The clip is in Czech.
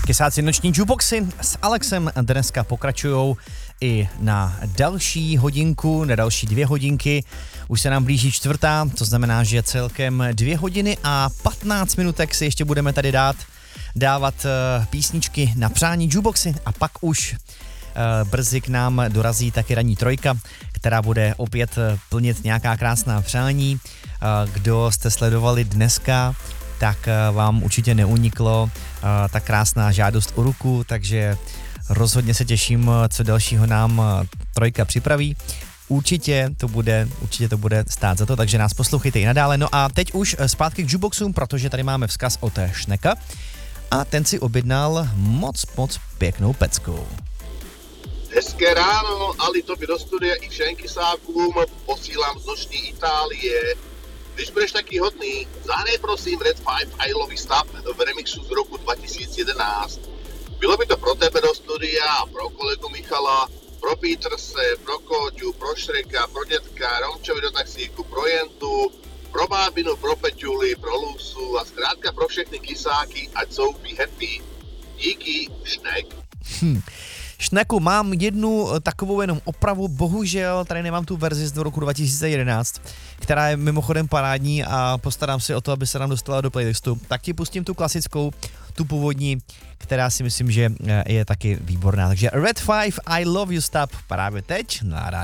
Kysáci noční jukeboxy s Alexem dneska pokračujou i na další hodinku, na další 2 hodinky. Už se nám blíží 4, to znamená, že celkem 2 hodiny a 15 minutek si ještě budeme tady dávat písničky na přání jukeboxy a pak už brzy k nám dorazí taky ranní trojka, která bude opět plnit nějaká krásná přání. Kdo jste sledovali dneska, tak vám určitě neuniklo ta krásná žádost o ruku, takže rozhodně se těším, co dalšího nám trojka připraví. Určitě to bude stát za to, takže nás poslouchejte i nadále. No a teď už zpátky k jukeboxům, protože tady máme vzkaz od Šneka a ten si objednal moc pěknou pecku. Hezké ráno, Ali, tobě do studia i všem kysákům posílám z noční Itálie. Když budeš taky hodný, zahnej prosím Red 5 I Love You Stop v remixu z roku 2011. Bylo by to pro tebe do studia, pro kolegu Michala, pro Peterse, pro Kóďu, pro Šreka, pro dětka, Romčovi do taxíku, pro Jentu, pro Bábinu, pro Peťuli, pro Lusu a zkrátka pro všechny kysáky, ať jsou be happy. Díky, Šnek. Šneku, mám jednu takovou jenom opravu, bohužel tady nemám tu verzi z roku 2011, která je mimochodem parádní a postarám se o to, aby se nám dostala do playlistu. Tak ti pustím tu klasickou, tu původní, která si myslím, že je taky výborná. Takže Red 5 I Love You Stop právě teď na